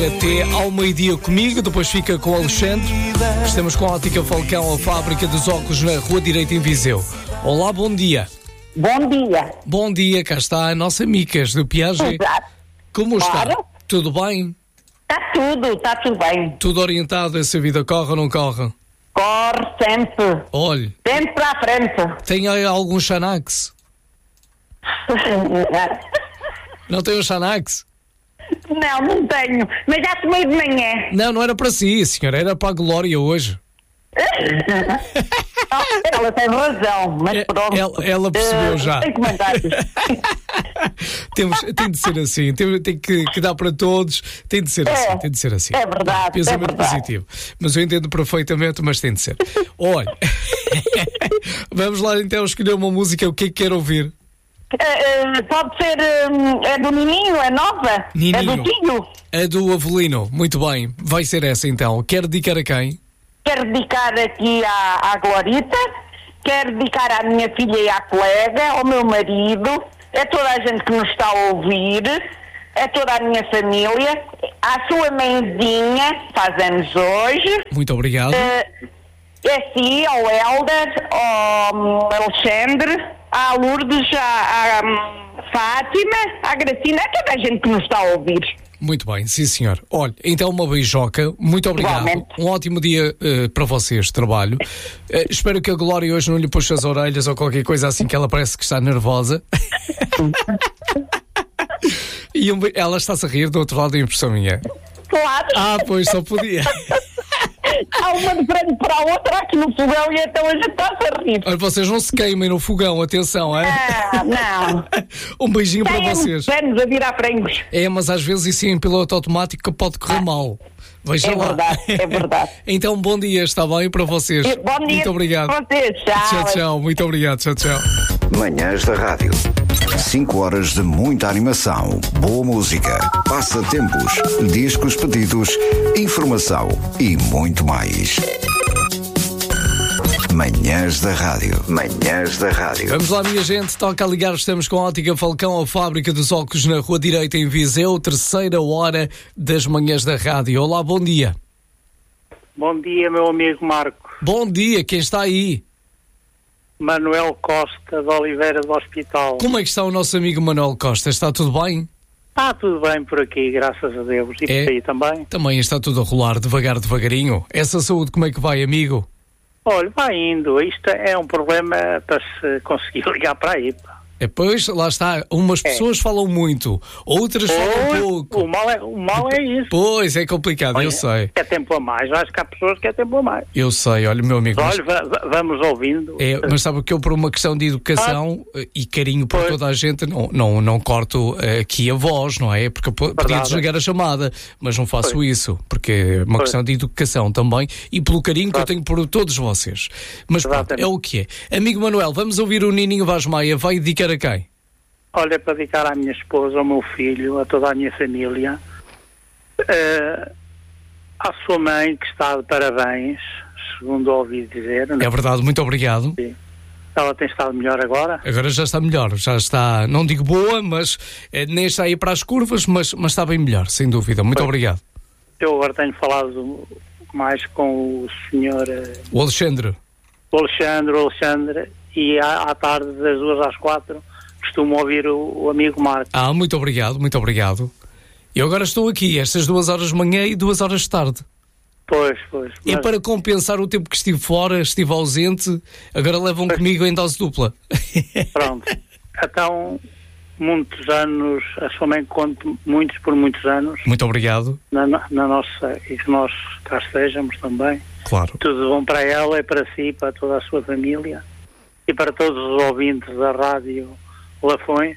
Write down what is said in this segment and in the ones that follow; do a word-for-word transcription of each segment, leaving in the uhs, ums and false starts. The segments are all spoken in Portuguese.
Até ao meio-dia comigo, depois fica com o Alexandre. Estamos com a Ótica Falcão, a fábrica dos óculos na Rua Direita em Viseu. Olá, bom dia. Bom dia. Bom dia, cá está a nossa Micas do Piaget. Exato. Como está? Claro. Tudo bem? Está tudo, está tudo bem. Tudo orientado, essa vida corre ou não corre? Corre sempre. Olhe, Sempre para a frente. tem aí algum Xanax? Não tem um Xanax? Não, não tenho. Mas já tomei de manhã. Não, não era para si, senhora, era para a Glória hoje. Ela tem razão, mas É, pronto. ela- ela percebeu Eh, já. Sem comentários. Temos, tem de ser assim, tem, tem que, que dar para todos, tem de ser É, assim, tem de ser assim. é verdade, Pensamento é verdade. positivo. Mas eu entendo perfeitamente, mas tem de ser. Olha, vamos lá então escolher uma música, o que é que quer ouvir? Eh, eh, pode ser. eh, é do Nininho, é nova? Nininho. É do tio. A do Avelino, muito bem, vai ser essa então. Quer dedicar a quem? Quero dedicar aqui à, à Glorita, quero dedicar à minha filha e à colega, ao meu marido, a toda a gente que nos está a ouvir, a toda a minha família, à sua mãezinha, faz anos hoje, Muito obrigado. eh, é sim, ao Helder, ao hum, Alexandre, à Lourdes, à, à hum, Fátima, à Gracina, a toda a gente que nos está a ouvir. Muito bem, sim senhor. Olha, então uma beijoca, muito obrigado. Igualmente. Um ótimo dia eh, para vocês de trabalho. Eh, espero que a Glória hoje não lhe puxe as orelhas ou qualquer coisa assim que ela parece que está nervosa. E um be- ela está-se a rir do outro lado da impressão minha. Claro, Ah, pois só podia. há uma de frente para a outra aqui no fogão e então a gente está-se a rir. Olha, vocês não se queimem no fogão, atenção, é? Ah, não. Um beijinho para Têm vocês. anos a virar frangos. É, mas às vezes isso em piloto automático pode correr mal. Veja É lá. verdade, é verdade. Então, bom dia, está bem para vocês. Bom dia Muito obrigado. para vocês. Tchau. Tchau, tchau. Muito obrigado. Tchau, tchau. Manhãs da Rádio. cinco horas de muita animação, boa música, passatempos, discos pedidos, informação e muito mais. Manhãs da Rádio. Manhãs da Rádio. Vamos lá, minha gente. Toca a ligar. Estamos com a Ótica Falcão, a fábrica dos óculos na Rua Direita em Viseu. Terceira hora das manhãs da rádio. Olá, bom dia. Bom dia, meu amigo Marco. Bom dia. Quem está aí? Manuel Costa de Oliveira do Hospital. Como é que está o nosso amigo Manuel Costa? Está tudo bem? Está tudo bem por aqui, graças a Deus. E É. por aí também? Também está tudo a rolar devagar, devagarinho. Essa saúde, como é que vai, amigo? Olha, vai indo. Isto é um problema para se conseguir ligar para aí. pá. É, pois, lá está. Umas pessoas falam muito, outras falam Pois, pouco. o mal é, o mal é isso. Pois, é complicado, eu Olha, sei. É tempo a mais. Acho que há pessoas que é tempo a mais. Eu sei, olha, meu amigo. mas- Olha, va- va- vamos ouvindo. É, mas sabe que eu, por uma questão de educação eh, e carinho por Pois. toda a gente, não, não, não corto eh, aqui a voz, não é? Porque eu po- podia Verdade. desligar a chamada, mas não faço Pois. isso, porque é uma Pois. questão de educação também e pelo carinho que eu Verdade. tenho por todos vocês. Mas pronto, Exatamente. é o que é. Amigo Manuel, vamos ouvir o Nininho Vaz Maia. Vai dedicar a quem? Olha, para dedicar à minha esposa, ao meu filho, a toda a minha família, eh, à sua mãe, que está de parabéns, segundo ouvi dizer. É verdade, muito obrigado. Ela tem estado melhor agora. Agora já está melhor, já está, não digo boa, mas eh, nem está aí para as curvas, mas, mas está bem melhor, sem dúvida. Muito Pois. obrigado. Eu agora tenho falado mais com o senhor eh, O Alexandre. o Alexandre, o Alexandre, e à, à tarde, das duas às quatro, costumo ouvir o, o amigo Marco. Ah, muito obrigado, muito obrigado. Eu agora estou aqui, estas duas horas de manhã e duas horas de tarde. Pois, pois. E mas- para compensar o tempo que estive fora, estive ausente, agora levam comigo em dose dupla. Pronto. Então, muitos anos, a sua mãe conta muitos por muitos anos, Muito obrigado. na, na na nossa, e que nós cá estejamos também. Claro. Tudo bom para ela e para si, para toda a sua família e para todos os ouvintes da Rádio Lafões.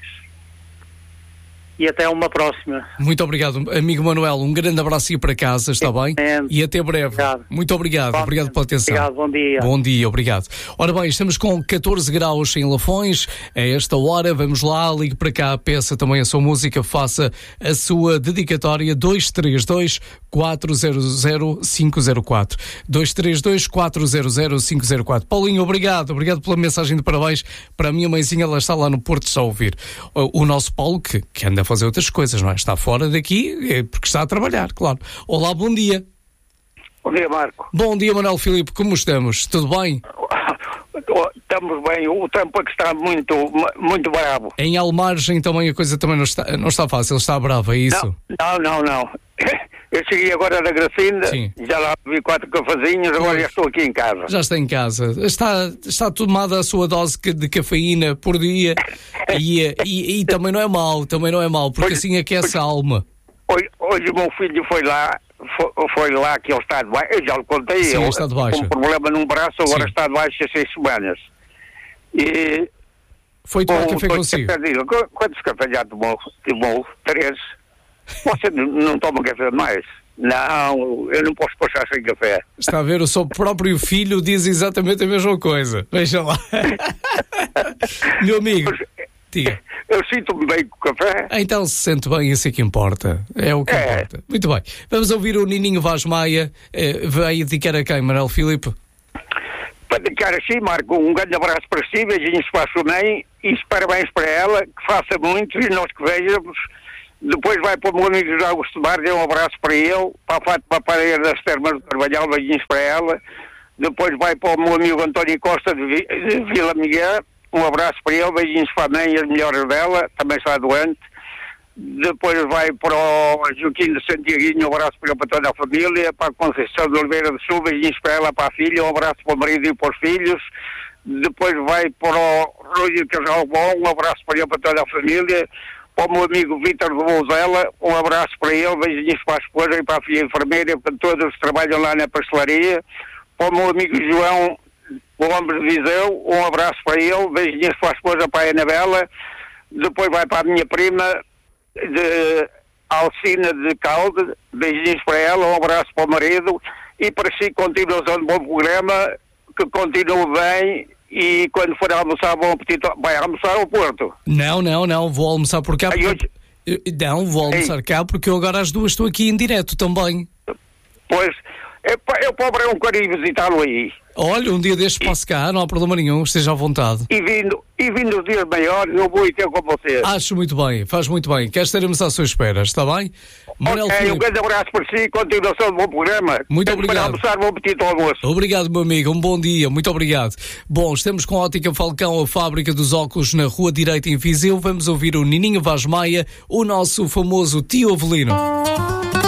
E até uma próxima. Muito obrigado, amigo Manuel. Um grande abraço aí para casa, está bem? Igualmente. E até breve. Obrigado. Muito obrigado. Obrigado pela atenção. Obrigado, bom dia. Bom dia, obrigado. Ora bem, estamos com catorze graus em Lafões. A esta hora, vamos lá, ligue para cá, peça também a sua música, faça a sua dedicatória dois três dois, quatro zero zero, cinco zero quatro. dois três dois, quatro zero zero, cinco zero quatro. Paulinho, obrigado. Obrigado pela mensagem de parabéns para a minha mãezinha, ela está lá no Porto, está a ouvir. O, o nosso Paulo, que, que anda a fazer outras coisas, não é? Está fora daqui é porque está a trabalhar, claro. Olá, bom dia. Bom dia, Marco. Bom dia, Manuel Filipe, como estamos? Tudo bem? Estamos bem, o tempo é que está muito, muito bravo. Em Almargem também a coisa também não está, não está fácil, está brava, é isso? Não, não, não, não. Eu cheguei agora da Gracinda, Sim. já lá vi quatro cafezinhos, agora pois. já estou aqui em casa. Já está em casa. Está, está tomada a sua dose de cafeína por dia e, e, e também não é mau, também não é mau, porque hoje, assim aquece hoje, a alma. Hoje, hoje o meu filho foi lá, foi, foi lá que ele está de baixo, eu já lhe contei, Sim, ele está de baixo. com um problema num braço, agora Sim. está de baixo há seis semanas. E foi tomar café consigo? Digo, quantos cafés já tomou? Tomou três. Você não toma café mais? Não, eu não posso passar sem café. Está a ver, o seu próprio filho diz exatamente a mesma coisa. Veja lá. Meu amigo, diga. Eu sinto-me bem com o café. Então se sente bem, isso é que importa. É o que é. importa. Muito bem. Vamos ouvir o Nininho Vaz Maia. Eh, vai dedicar a quem, Manuel Filipe? Para dedicar assim, Marco, um grande abraço para si, beijinhos para a sua mãe e parabéns para ela, que faça muito e nós que vejamos. Depois vai para o meu amigo José Augusto Bardi, um abraço para ele, para a Fátima Pareira das Termas do Carvalhal, beijinhos para ela. Depois vai para o meu amigo António Costa de, Vi, de Vila Miguel, um abraço para ele, beijinhos para a mãe e as melhores dela, também está doente. Depois vai para o Joaquim de Santiaguinho, um abraço para ele, para toda a família. Para a Conceição de Oliveira do Sul, beijinhos para ela, para a filha, um abraço para o marido e para os filhos. Depois vai para o Rui Casal Bom, um abraço para ele, para toda a família. Para o meu amigo Vítor de Bouzela, um abraço para ele, beijinhos para a esposa e para a filha enfermeira, para todos que trabalham lá na pastelaria. Para o meu amigo João, o homem de Viseu, um abraço para ele, beijinhos para a esposa, para a Anabela. Depois vai para a minha prima de Alcina de Calde, beijinhos para ela, um abraço para o marido e para si continuação de bom programa, que continue bem. E quando for almoçar, bom apetite. Vai almoçar ao Porto? Não, não, não. Vou almoçar por cá. Porque... Hoje... Não, vou almoçar Ei. cá porque eu agora às duas estou aqui em direto também. Pois, eu pobre é um carinho visitá-lo aí. Olha, um dia destes passo cá, não há problema nenhum, esteja à vontade. E vindo, e vindo os dias maiores, eu vou ir ter com vocês. Acho muito bem, faz muito bem. Cá estaremos à sua espera, está bem? Manuel ok, Filipe. Um grande abraço para si, continuação de bom programa. Muito Tenho obrigado. Para almoçar, bom apetite ao almoço. Obrigado, meu amigo, um bom dia, muito obrigado. Bom, estamos com a Ótica Falcão, a fábrica dos óculos na Rua Direita em Viseu. Vamos ouvir o Nininho Vaz Maia, o nosso famoso tio Avelino.